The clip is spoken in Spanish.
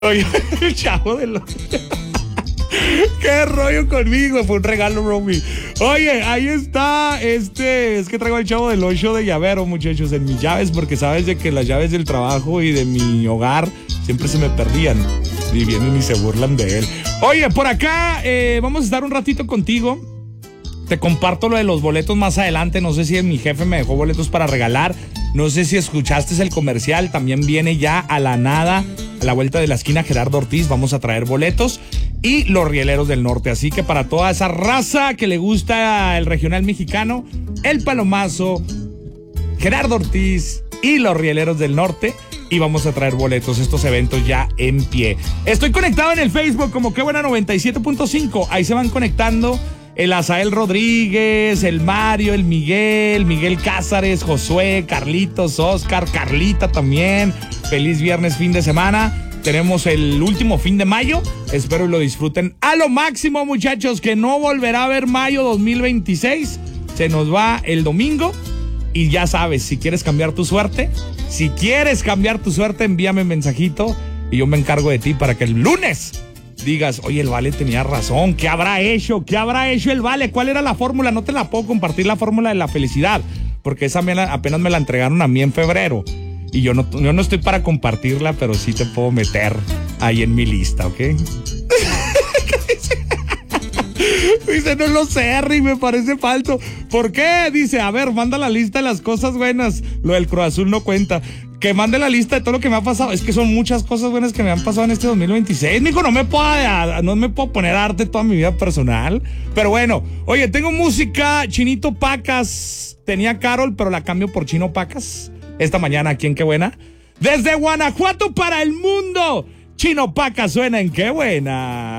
Oye, el chavo de los... Qué rollo conmigo, fue un regalo, Romy. Oye, ahí está, es que traigo el chavo del 8 de llavero, muchachos, en mis llaves, porque sabes de que las llaves del trabajo y de mi hogar siempre se me perdían y vienen y se burlan de él. Oye, por acá vamos a estar un ratito contigo. Te comparto lo de los boletos más adelante. No sé si mi jefe me dejó boletos para regalar. No sé si escuchaste el comercial. También viene ya a la nada, a la vuelta de la esquina, Gerardo Ortiz. Vamos a traer boletos. Y los Rieleros del Norte. Así que para toda esa raza que le gusta el regional mexicano, el Palomazo, Gerardo Ortiz y los Rieleros del Norte. Y vamos a traer boletos, estos eventos ya en pie. Estoy conectado en el Facebook como Qué Buena 97.5. Ahí se van conectando el Azael Rodríguez, el Mario, el Miguel Cázares, Josué, Carlitos, Oscar, Carlita también. Feliz viernes, fin de semana. Tenemos el último fin de mayo. Espero y lo disfruten a lo máximo, muchachos, que no volverá a haber mayo 2026. Se nos va el domingo. Y ya sabes, si quieres cambiar tu suerte, envíame un mensajito y yo me encargo de ti para que el lunes digas, oye, el Vale tenía razón. ¿Qué habrá hecho el Vale? ¿Cuál era la fórmula? No te la puedo compartir, la fórmula de la felicidad, porque esa apenas me la entregaron a mí en febrero. Y yo no estoy para compartirla, pero sí te puedo meter ahí en mi lista, ¿ok? Dice, no lo sé, Harry, me parece falso. ¿Por qué? Dice, a ver, manda la lista de las cosas buenas. Lo del Cruz Azul no cuenta. Que mande la lista de todo lo que me ha pasado. Es que son muchas cosas buenas que me han pasado en este 2026. Mijo, no me puedo poner a darte toda mi vida personal. Pero bueno, oye, tengo música. Chinito Pacas. Tenía Carol, pero la cambio por Chino Pacas. Esta mañana aquí en Qué Buena. Desde Guanajuato para el mundo. Chino Pacas suena en Qué Buena.